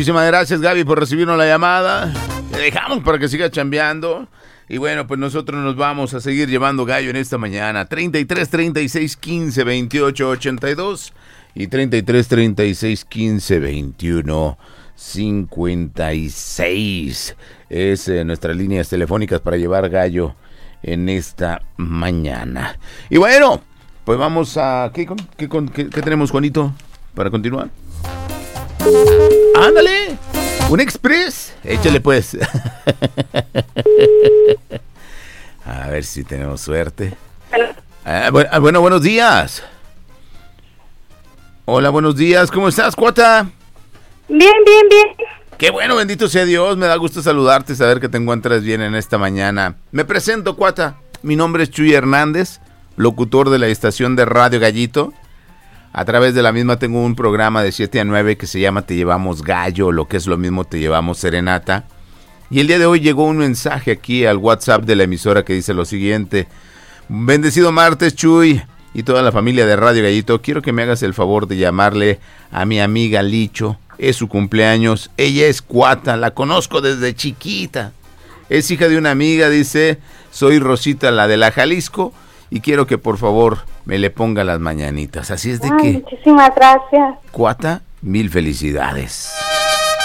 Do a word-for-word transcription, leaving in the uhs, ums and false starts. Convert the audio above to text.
Muchísimas gracias, Gaby, por recibirnos la llamada. Le dejamos para que siga chambeando. Y bueno, pues nosotros nos vamos a seguir llevando gallo en esta mañana. treinta y tres, treinta y seis, quince, veintiocho, ochenta y dos y treinta y tres, treinta y seis, quince, veintiuno, cincuenta y seis. Es eh, nuestras líneas telefónicas para llevar gallo en esta mañana. Y bueno, pues vamos a... ¿Qué, qué, qué, qué tenemos, Juanito, para continuar? ¡Ándale! ¿Un express? Échale pues. A ver si tenemos suerte. Ah, bueno, ah, bueno, buenos días. Hola, buenos días. ¿Cómo estás, Cuata? Bien, bien, bien. Qué bueno, bendito sea Dios. Me da gusto saludarte, saber que te encuentras bien en esta mañana. Me presento, Cuata. Mi nombre es Chuy Hernández, locutor de la estación de Radio Gallito. A través de la misma tengo un programa de siete a nueve que se llama Te Llevamos Gallo, lo que es lo mismo Te Llevamos Serenata. Y el día de hoy llegó un mensaje aquí al WhatsApp de la emisora que dice lo siguiente: bendecido martes, Chuy, y toda la familia de Radio Gallito. Quiero que me hagas el favor de llamarle a mi amiga Licho. Es su cumpleaños. Ella es Cuata, la conozco desde chiquita. Es hija de una amiga, dice. Soy Rosita, la de la Jalisco, y quiero que por favor me le ponga las mañanitas. Así es de Ay, que... muchísimas gracias. Cuata, mil felicidades.